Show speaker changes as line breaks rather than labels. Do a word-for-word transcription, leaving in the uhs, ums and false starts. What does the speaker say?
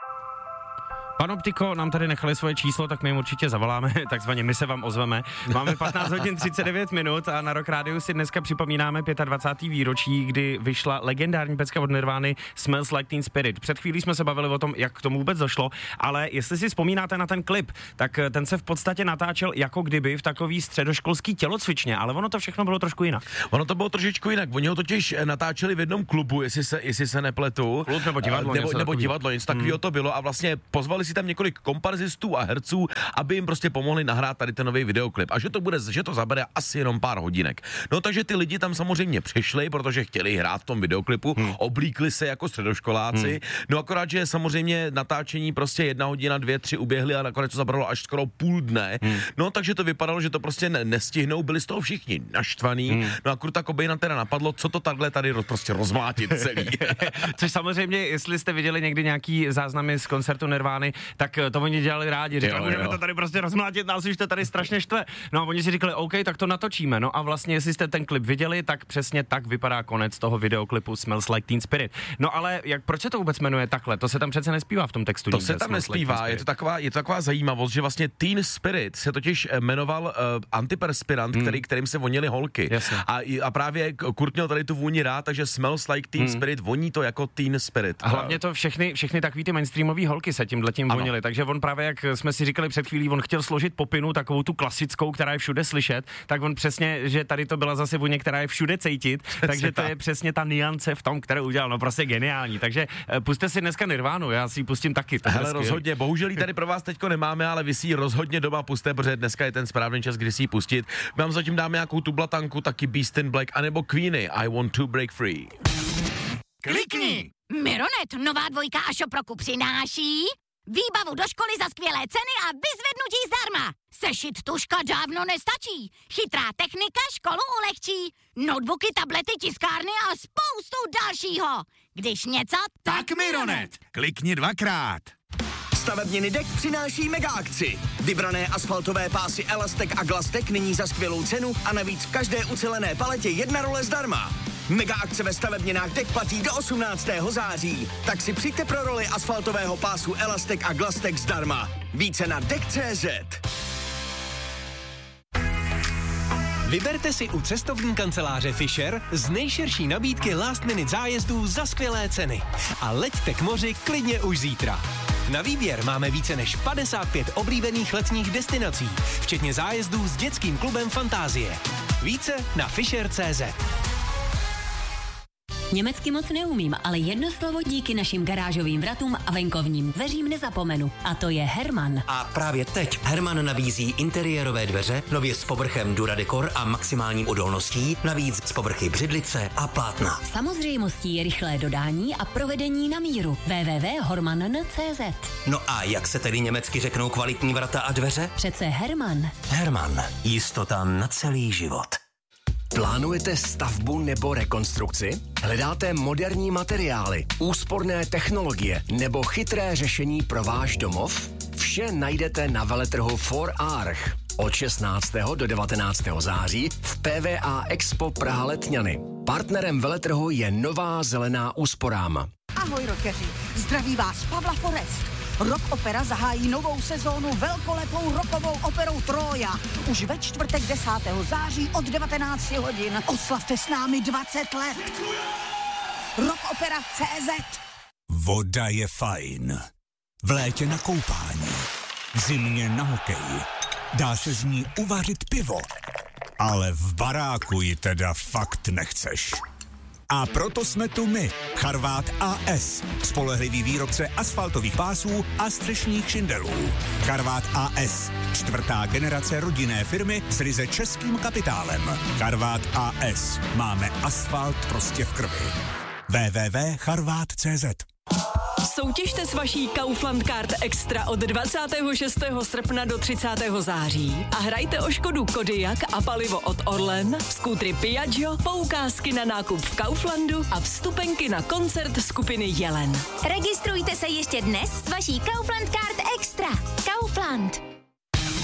Panoptiko nám tady nechali svoje číslo, tak my jim určitě zavoláme, takzvaně my se vám ozveme. Máme patnáct hodin třicet devět minut a na Rock Rádiu si dneska připomínáme dvacáté páté výročí, kdy vyšla legendární pecka od Nirvány Smells Like Teen Spirit. Před chvílí jsme se bavili o tom, jak k tomu vůbec došlo, ale jestli si vzpomínáte na ten klip, tak ten se v podstatě natáčel jako kdyby v takový středoškolský tělocvičně, ale ono to všechno bylo trošku jinak.
Ono to bylo trošičku jinak. Oni ho totiž natáčeli v jednom klubu, jestli se, jestli se nepletu.
Klub nebo divadlo,
nebo, nebo divadlo, něco takového to bylo a vlastně pozvali si tam několik komparzistů a herců, aby jim prostě pomohli nahrát tady ten nový videoklip. A že to bude, že to zabere asi jenom pár hodinek. No takže ty lidi tam samozřejmě přišli, protože chtěli hrát v tom videoklipu, hmm. oblíkli se jako středoškoláci. Hmm. No akorát, že samozřejmě natáčení prostě jedna hodina, dvě, tři uběhly a nakonec to zabralo až skoro půl dne. Hmm. No takže to vypadalo, že to prostě ne, nestihnou, byli z toho všichni naštvaný. Hmm. No a Kurta Cobaina teda napadlo, co to takhle tady roz, prostě rozmlátit celý.
Což samozřejmě, jestli jste viděli někdy nějaký záznamy z koncertu Nirvány, tak to oni dělali rádi, říkali, můžeme to tady prostě rozmlátit, nás už to tady strašně štve. No a oni si říkali, OK, tak to natočíme. No a vlastně, jestli jste ten klip viděli, tak přesně tak vypadá konec toho videoklipu Smells Like Teen Spirit. No ale jak, proč se to vůbec jmenuje takhle? To se tam přece nespívá v tom textu.
To
nikde,
se tam nespívá, like je to taková, je to taková zajímavost, že vlastně Teen Spirit se totiž jmenoval uh, antiperspirant, hmm. který, kterým se vonily holky. A, a právě Kurt měl tady tu vůni rád, takže Smells Like Teen hmm. Spirit, voní to jako Teen Spirit.
A hlavně to všechny, všechny takový ty mainstreamový holky se tímhletím vonily, takže on právě, jak jsme si říkali před chvílí, on chtěl složit popinu, takovou tu klasickou, která je všude slyšet, tak on přesně, že tady to byla zase vůně, která je všude cítit, takže to je přesně ta niance v tom, kterou udělal, no prostě geniální. Takže puste si dneska Nirvánu, já si ji pustím taky.
Hele, rozhodně, bohužel ji tady pro vás teďko nemáme, ale vy si ji rozhodně doma puste, protože dneska je ten správný čas, kdy si ji pustit. Mám zatím dáme nějakou tu blatanku, taky Beast in Black, anebo Queenie, I Want to Break Free.
Klikni! Mironet, nová dvojka a Šoproku přináší výbavu do školy za skvělé ceny a vyzvednutí zdarma. Sešit tuška dávno nestačí. Chytrá technika školu ulehčí. Notebooky, tablety, tiskárny a spoustu dalšího. Když něco,
tak Mironet. Klikni dvakrát.
Stavebniny Dek přináší mega akci. Vybrané asfaltové pásy Elastek a Glastek nyní za skvělou cenu a navíc v každé ucelené paletě jedna role zdarma. Mega akce ve stavebninách Dek platí do osmnáctého září. Tak si přijďte pro roli asfaltového pásu Elastek a Glastek zdarma. Více na dek tečka cé zet.
Vyberte si u cestovní kanceláře Fisher z nejširší nabídky last minute zájezdů za skvělé ceny. A leďte k moři klidně už zítra. Na výběr máme více než padesát pět oblíbených letních destinací, včetně zájezdů s dětským klubem Fantázie. Více na fisher tečka cé zet.
Německy moc neumím, ale jedno slovo díky našim garážovým vratům a venkovním dveřím nezapomenu. A to je Herman.
A právě teď Herman nabízí interiérové dveře, nově s povrchem Duradecor a maximální odolností, navíc z povrchy břidlice a plátna.
Samozřejmostí je rychlé dodání a provedení na míru. w w w tečka horman tečka cé zet.
No a jak se tedy německy řeknou kvalitní vrata a dveře?
Přece Herman.
Herman. Jistota na celý život.
Plánujete stavbu nebo rekonstrukci? Hledáte moderní materiály, úsporné technologie nebo chytré řešení pro váš domov? Vše najdete na veletrhu For Arch od šestnáctého do devatenáctého září v P V A Expo Praha Letňany. Partnerem veletrhu je Nová zelená úsporám.
Ahoj rockeři, zdraví vás Pavla Forest. Rock Opera zahájí novou sezónu velkolepou rockovou operou Trója. Už ve čtvrtek desátého září od devatenáct hodin. Oslavte s námi dvacet let. Rock Opera tečka cé zet.
Voda je fajn. V létě na koupání. V zimě na hokej. Dá se z ní uvařit pivo. Ale v baráku ji teda fakt nechceš. A proto jsme tu my, Charvát A S, spolehlivý výrobce asfaltových pásů a střešních šindelů. Charvát A S, čtvrtá generace rodinné firmy s ryze českým kapitálem. Charvát A S, máme asfalt prostě v krvi. w w w tečka charvát tečka cé zet.
Soutěžte s vaší Kaufland Card Extra od dvacátého šestého srpna do třicátého září a hrajte o Škodu Kodiaq a palivo od Orlen, skútry Piaggio, poukázky na nákup v Kauflandu a vstupenky na koncert skupiny Jelen.
Registrujte se ještě dnes s vaší Kaufland Card Extra. Kaufland.